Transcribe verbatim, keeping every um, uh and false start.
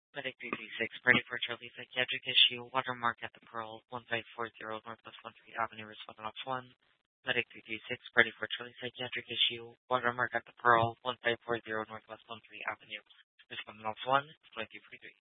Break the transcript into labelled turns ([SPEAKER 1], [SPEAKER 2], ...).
[SPEAKER 1] Medic three three six, ready for Charlie Psychiatric Issue, Watermark at the Pearl, one five four zero Northwest one three Avenue, Respondent Ops one. Medic three three six, ready for Charlie Psychiatric Issue, Watermark at the Pearl, one five four zero Northwest one three Avenue, Respondent Ops one, twenty-three forty-three.